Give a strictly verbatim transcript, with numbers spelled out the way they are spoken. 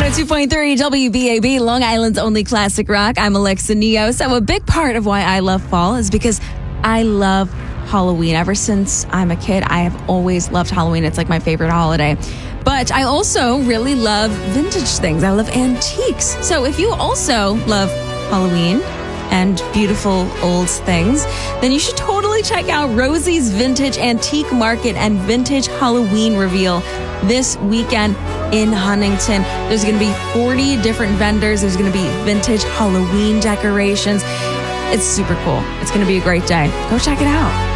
one oh two point three W B A B, Long Island's only classic rock. I'm Alexa Neo. So a big part of why I love fall is because I love Halloween. Ever since I'm a kid, I have always loved Halloween. It's like my favorite holiday. But I also really love vintage things. I love antiques. So if you also love Halloween and beautiful old things, then you should totally check out Rosie's Vintage Antique Market and Vintage Halloween Reveal this weekend in Huntington. There's going to be forty different vendors. There's going to be vintage Halloween decorations. It's super cool. It's going to be a great day. Go check it out.